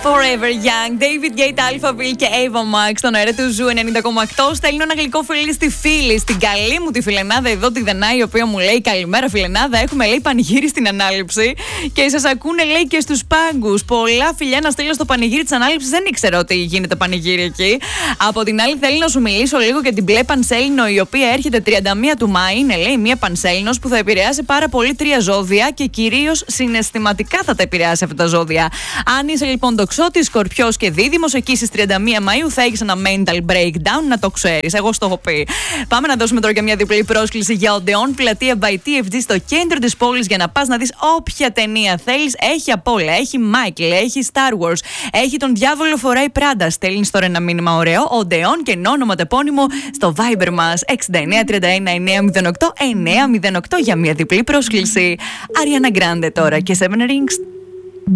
Forever Young, David Guetta, Alphaville και Ava Max στον αέρα του Ζου 90,8. Στέλνω ένα γλυκό φιλί στη φίλη, στην καλή μου τη φιλενάδα εδώ, τη Δανάη, η οποία μου λέει: καλημέρα, φιλενάδα. Έχουμε, λέει, πανηγύρι στην ανάληψη και σας ακούνε, λέει, και στους πάγκους. Πολλά φιλιά να στείλω στο πανηγύρι της ανάληψης. Δεν ήξερα ότι γίνεται πανηγύρι εκεί. Από την άλλη, θέλω να σου μιλήσω λίγο για την μπλε πανσέλινο, η οποία έρχεται 31 του Μάη. Είναι, λέει, μια πανσέλινος που θα επηρεάσει πάρα πολύ 3 ζώδια και κυρίως συναισθηματικά θα τα επηρεάσει αυτά τα ζώδια. Αν είσαι λοιπόν τοξότης, Σκορπιός και Δίδυμος, εκεί στις 31 Μαΐου θα έχεις ένα mental breakdown, να το ξέρεις. Εγώ στο έχω πει. Πάμε να δώσουμε τώρα και μια διπλή πρόσκληση για Odeon, πλατεία by TFG στο κέντρο της πόλης, για να πας να δεις όποια ταινία θέλεις. Έχει απ' όλα. Έχει Michael, έχει Star Wars, έχει τον Διάβολο φοράει Πράντα. Στέλνεις τώρα ένα μήνυμα ωραίο, Odeon και όνομα τεπώνυμο στο Viber μας 6931 908 908 για μια διπλή πρόσκληση. Ariana Grande τώρα και Seven Rings.